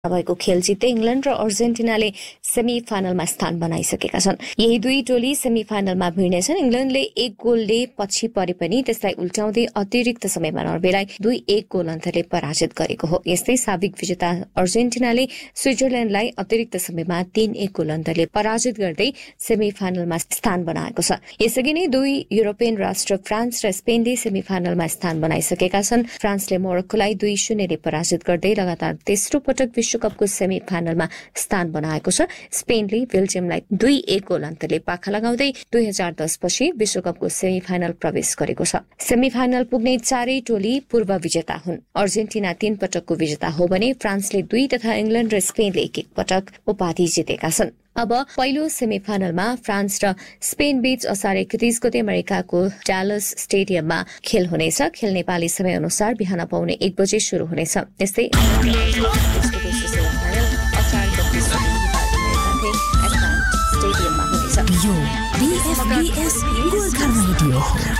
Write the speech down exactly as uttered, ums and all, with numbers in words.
भएको खेल जित्दै इङ्ल्यान्ड र अर्जेन्टिनाले सेमी फाइनलमा स्थान बनाइसकेका छन्। यही दुई टोली सेमी फाइनलमा भिड्नेछन्। इङ्ल्यान्डले एक गोलले पछि परे पनि त्यसलाई उल्टाउँदै अतिरिक्त समयमा नर्वेलाई दुई एक गोल अन्तरले पराजित गरेको हो। यस्तै साबिक विजेता अर्जेन्टिनाले स्विजरल्याण्डलाई अतिरिक्त समयमा तीन एक गोल अन्तरले पराजित गर्दै सेमी फाइनलमा स्थान बनाएको छ। यसअघि नै दुई युरोपियन राष्ट्र फ्रान्स र स्पेनले सेमी फाइनलमा स्थान बनाइसकेका छन्। फ्रान्सले मोरक्कोलाई दुई शून्यले पराजित गर्दै लगातार तेस्रो पटक विश्वकपको सेमी फाइनलमा स्थान बनाएको छ। स्पेनले बेल्जियमलाई दुई एक गोल अन्तरले पाखा लगाउँदै दुई हजार दस पछि विश्वकपको सेमी फाइनल प्रवेश गरेको छ। सेमी फाइनल पुग्ने चारै टोली पूर्व विजेता हुन्। अर्जेन्टिना तीन पटकको विजेता हो भने फ्रान्सले दुई तथा इङ्ल्यान्ड र स्पेनले एक एक पटक उपाधि जितेका छन्। अब पहिलो सेमी फाइनलमा फ्रान्स र स्पेन बीच असार एकतीस गते अमेरिकाको डालस स्टेडियममा खेल हुनेछ। खेल नेपाली समय अनुसार बिहान पाउने एक बजे शुरू हुनेछ। यस्तै स्टेडियममा हुनेछ।